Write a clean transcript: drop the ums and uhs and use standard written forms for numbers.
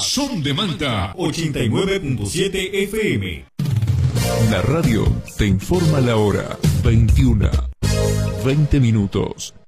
Son de Manta 89.7 FM. La radio te informa la hora 21:20.